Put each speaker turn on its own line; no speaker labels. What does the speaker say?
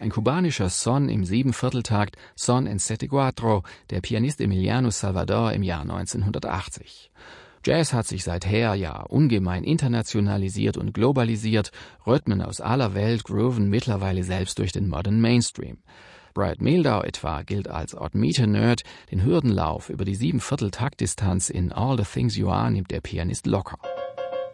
Ein kubanischer Son im 7/4-Takt, Son en 7/4, der Pianist Emiliano Salvador im Jahr 1980. Jazz hat sich seither ja ungemein internationalisiert und globalisiert, Rhythmen aus aller Welt grooven mittlerweile selbst durch den Modern Mainstream. Brad Mehldau etwa gilt als Odd-Meter-Nerd, den Hürdenlauf über die 7/4-Taktdistanz in All the Things You Are nimmt der Pianist locker.